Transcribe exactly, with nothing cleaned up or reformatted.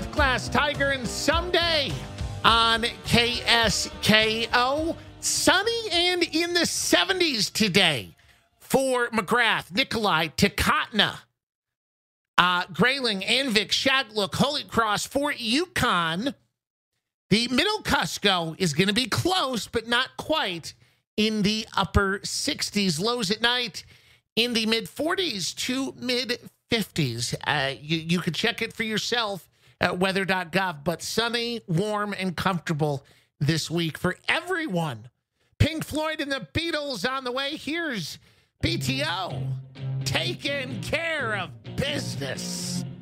with Glass Tiger and Someday on K S K O. Sunny and in the seventies today for McGrath, Nikolai, Takotna, uh, Grayling, Anvik, Shaglook, Holy Cross. For Yukon, the Middle Cusco is going to be close, but not quite, in the upper sixties. Lows at night in the mid forties to mid fifties. Uh, you, you could check it for yourself at weather dot gov, but sunny, warm, and comfortable this week for everyone. Pink Floyd and the Beatles on the way. Here's P T O taking care of business.